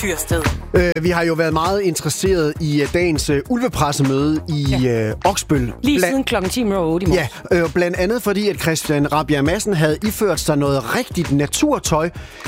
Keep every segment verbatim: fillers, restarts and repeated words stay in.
Tyrsted. Øh, vi har jo været meget interesseret i uh, dagens uh, ulvepressemøde i ja. uh, Oksbøl. Lige Bla- siden klokken ti minutter otte i morgen. Ja, øh, blandt andet fordi, at Christian Rabjerg Madsen havde iført sig noget rigtigt naturtøj.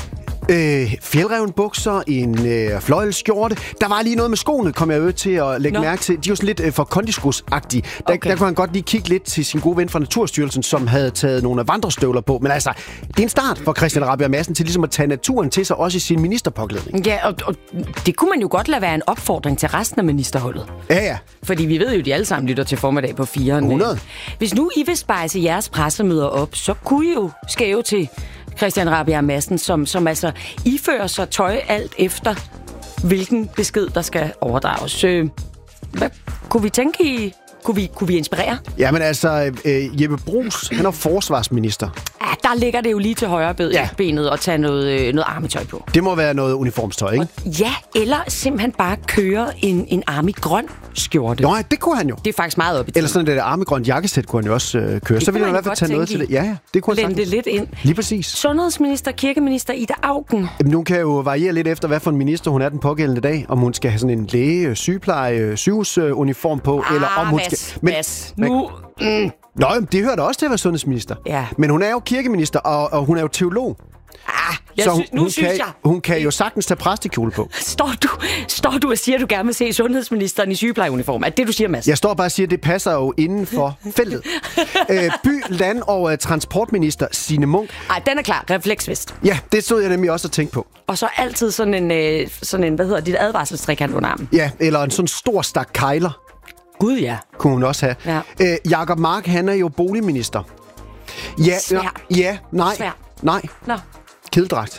Øh, fjeldrevenbukser, en øh, fløjlskjorte. Der var lige noget med skoene, kom jeg jo til at lægge Nå. mærke til. De var sådan lidt øh, for kondiskus-agtige. Der, Okay. der kunne han godt lige kigge lidt til sin gode ven fra Naturstyrelsen, som havde taget nogle af vandrestøvler på. Men altså, det er en start for Christian Rabjerg Madsen til ligesom at tage naturen til sig, også i sin ministerpåklædning. Ja, og, og det kunne man jo godt lade være en opfordring til resten af ministerholdet. Ja, ja. Fordi vi ved jo, at de alle sammen lytter til formiddag på fire. hundrede. Hvis nu I vil spejse jeres pressemøder op, så kunne I jo skæve til Christian Rabjerg Madsen, som, som altså ifører sig tøj alt efter, hvilken besked, der skal overdrages. Øh, hvad kunne vi tænke i? Kunne vi, kunne vi inspirere? Jamen altså, øh, Jeppe Bruus, han er forsvarsminister. Ja, der ligger det jo lige til højre ben, Ja. ja. benet og tage noget, øh, noget armetøj på. Det må være noget uniformstøj, ikke? Ja, eller simpelthen bare køre en, en army-grøn skjorte. Nå, det kunne han jo. Det er faktisk meget op i Eller sådan et armegrønt jakkesæt kunne han jo også øh, køre. Så kunne ville han i man hvert fald godt tage noget til tænke det. Ja, ja, det kunne han Blende det sagtens. lidt ind. Lige præcis. Sundhedsminister, kirkeminister Ida Auken. Jamen, nu kan jo variere lidt efter, hvad for en minister hun er den pågældende dag. Om hun skal have sådan en læge, sygepleje, sygehusuniform på, Ah, eller om hun Mads, skal... Mads. Nu... Mm. Nå, jamen, det hørte også til at være sundhedsminister. Ja. Men hun er jo kirkeminister, og, og hun er jo teolog. Ah, jeg så hun, sy- nu hun, synes kan, jeg... hun kan jo sagtens tage præstekjole på. Står du, står du og siger, at du gerne vil se sundhedsministeren i sygeplejeuniform? Er det det, du siger, Mads? Jeg står bare og siger, at det passer jo inden for feltet. Æ, by, land- og uh, transportminister Signe Munk. Ej, den er klar. Refleksvest. Ja, det stod jeg nemlig også og tænkte på. Og så altid sådan en, øh, sådan en hvad hedder dit advarselstrikant under armen. Ja, eller en sådan stor stak kejler Gud, ja. kunne hun også have. Ja. Æ, Jakob Mark, han er jo boligminister. Ja, Svær. ja, nej, Svær. nej. Nå. Kedeldragt.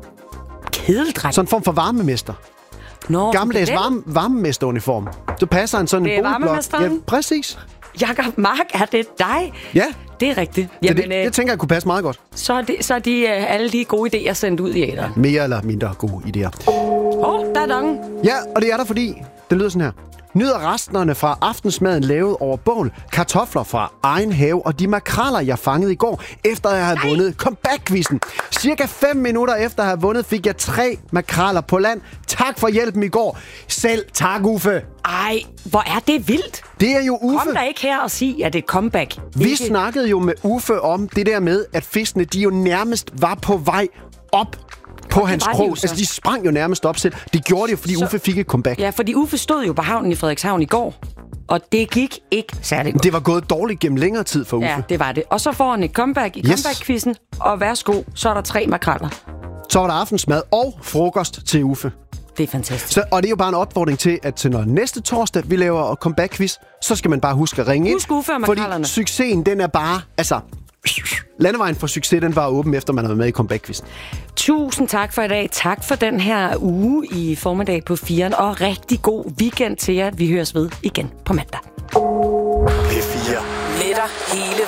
Kedeldræk. Sådan en form for varmemester. Nå, Gammeldags den- varme, varmemesteruniform. Så passer han sådan Det er en boligblok. varmemesteren? Ja, præcis. Jakob Mark, er det dig? Ja, Det er rigtigt. det, Jamen, det, det tænker jeg kunne passe meget godt. så er, det, så er de, øh, alle de gode idéer sendt ud i æderen. Mere eller mindre gode idéer. Åh, oh, der er dongen. Ja, og det er der, fordi det lyder sådan her. Nyder resterne fra aftensmaden lavet over bål, kartofler fra egen have og de makraller, jeg fangede i går, efter jeg havde Nej. vundet comeback-quizzen. Cirka fem minutter efter at have vundet, fik jeg tre makraller på land. Tak for hjælpen i går. Selv tak, Uffe. Ej, hvor er det vildt. Det er jo Uffe. Kom der ikke her og sig, at det er et comeback. Vi Ikke? snakkede jo med Uffe om det der med, at fiskene de jo nærmest var på vej op på hans var de krog. jo så. Altså, de sprang jo nærmest op selv. Det gjorde de jo, fordi Så- Uffe fik et comeback. Ja, fordi Uffe stod jo på havnen i Frederikshavn i går, og det gik ikke særlig godt. Det var gået dårligt gennem længere tid for Uffe. Ja, det var det. Og så får han et comeback i Yes. comeback-quizzen, og værsgo, så er der tre makraller. Så var der aftensmad og frokost til Uffe. Det er fantastisk. Så, og det er jo bare en opfordring til, at til når næste torsdag vi laver comeback-quiz, så skal man bare huske at ringe Husk ind. Uffe og Fordi makrellerne. succesen, den er bare... Altså, landevejen for succes, den var åben, efter man har været med i comeback-quizzen. Tusind tak for i dag. Tak for den her uge i formiddag på firen, og rigtig god weekend til jer. Vi høres ved igen på mandag. P fire. Letter hele